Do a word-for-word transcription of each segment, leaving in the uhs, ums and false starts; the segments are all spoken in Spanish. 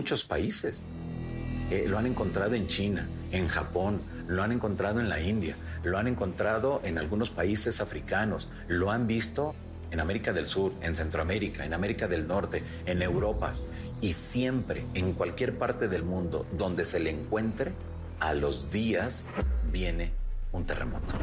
muchos países. Eh, lo han encontrado en China, en Japón, lo han encontrado en la India, lo han encontrado en algunos países africanos, lo han visto en América del Sur, en Centroamérica, en América del Norte, en Europa. Y siempre, en cualquier parte del mundo donde se le encuentre, a los días viene un terremoto.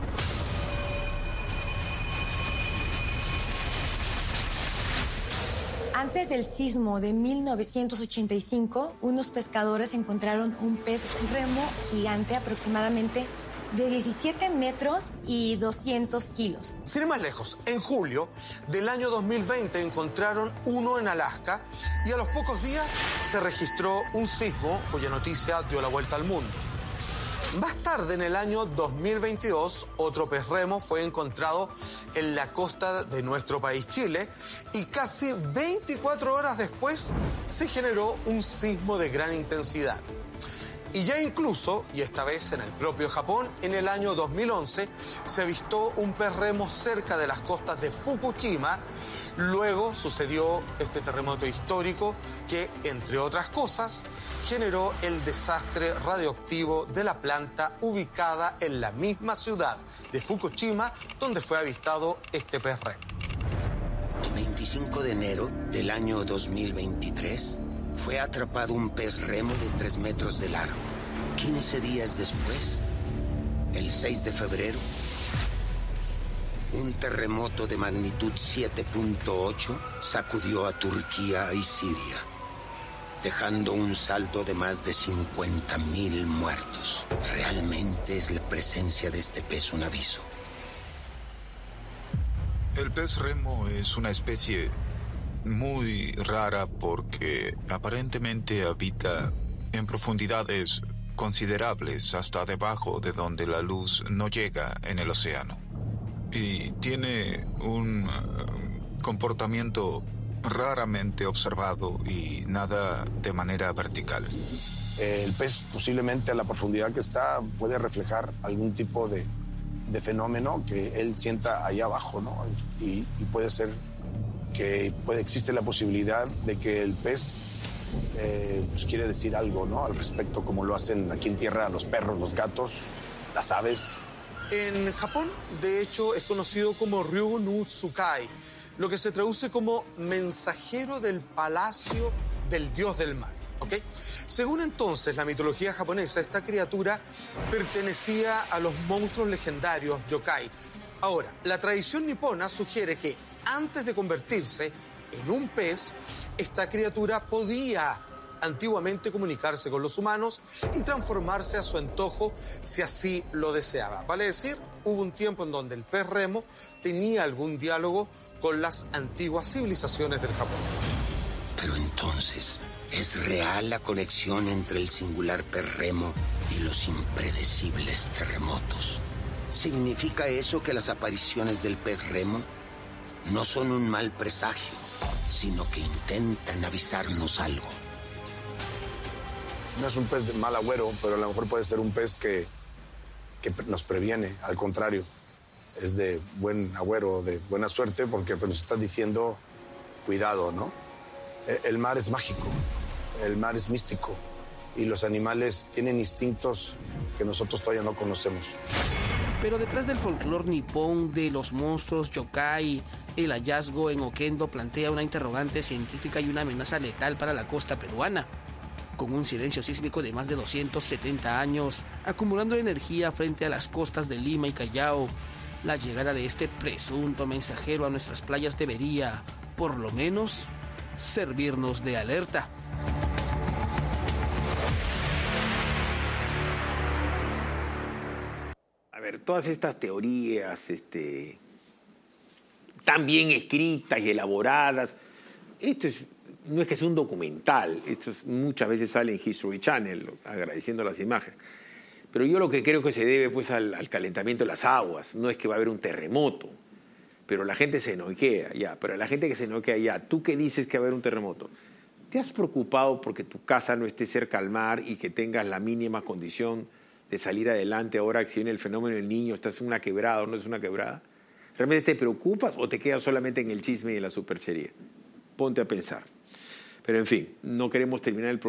Antes del sismo de mil novecientos ochenta y cinco, unos pescadores encontraron un pez remo gigante aproximadamente de diecisiete metros y doscientos kilos. Sin ir más lejos, en julio del año dos mil veinte encontraron uno en Alaska y a los pocos días se registró un sismo cuya noticia dio la vuelta al mundo. Más tarde, en el año dos mil veintidós, otro pez remo fue encontrado en la costa de nuestro país, Chile, y casi veinticuatro horas después se generó un sismo de gran intensidad. Y ya incluso, y esta vez en el propio Japón, en el año dos mil once se avistó un pez remo cerca de las costas de Fukushima. Luego sucedió este terremoto histórico que, entre otras cosas, generó el desastre radioactivo de la planta ubicada en la misma ciudad de Fukushima, donde fue avistado este pez remo. El veinticinco de enero del año dos mil veintitrés fue atrapado un pez remo de tres metros de largo. quince días después, el seis de febrero, un terremoto de magnitud siete punto ocho sacudió a Turquía y Siria, dejando un saldo de más de cincuenta mil muertos. Realmente es la presencia de este pez un aviso. El pez remo es una especie muy rara porque aparentemente habita en profundidades considerables hasta debajo de donde la luz no llega en el océano. Y tiene un uh, comportamiento raramente observado y nada de manera vertical. El pez posiblemente a la profundidad que está puede reflejar algún tipo de, de fenómeno que él sienta ahí abajo, ¿no? Y, y puede ser que puede, existe la posibilidad de que el pez eh, pues quiere decir algo, ¿no? Al respecto, como lo hacen aquí en tierra los perros, los gatos, las aves. En Japón, de hecho, es conocido como Ryu no Tsukai, lo que se traduce como mensajero del palacio del dios del mar. ¿Okay? Según entonces la mitología japonesa, esta criatura pertenecía a los monstruos legendarios yokai. Ahora, la tradición nipona sugiere que antes de convertirse en un pez, esta criatura podía antiguamente comunicarse con los humanos y transformarse a su antojo si así lo deseaba. Vale decir, hubo un tiempo en donde el pez remo tenía algún diálogo con las antiguas civilizaciones del Japón. Pero entonces, ¿es real la conexión entre el singular pez remo y los impredecibles terremotos? ¿Significa eso que las apariciones del pez remo no son un mal presagio, sino que intentan avisarnos algo? No es un pez de mal agüero, pero a lo mejor puede ser un pez que, que nos previene, al contrario. Es de buen agüero, de buena suerte, porque pues, nos está diciendo cuidado, ¿no? El mar es mágico, el mar es místico, y los animales tienen instintos que nosotros todavía no conocemos. Pero detrás del folclore nipón de los monstruos yokai, el hallazgo en Okendo plantea una interrogante científica y una amenaza letal para la costa peruana. Con un silencio sísmico de más de doscientos setenta años, acumulando energía frente a las costas de Lima y Callao, la llegada de este presunto mensajero a nuestras playas debería, por lo menos, servirnos de alerta. A ver, todas estas teorías este, tan bien escritas y elaboradas, esto es, no es que sea un documental, esto es, muchas veces sale en History Channel, agradeciendo las imágenes. Pero yo lo que creo que se debe pues, al, al calentamiento de las aguas, no es que va a haber un terremoto, pero la gente se noquea, ya, pero la gente que se noquea, ya, ¿tú qué dices que va a haber un terremoto? ¿Te has preocupado porque tu casa no esté cerca al mar y que tengas la mínima condición de salir adelante ahora que si viene el fenómeno del niño, estás en una quebrada o no es una quebrada? ¿Realmente te preocupas o te quedas solamente en el chisme y en la superchería? Ponte a pensar. Pero en fin, no queremos terminar el programa.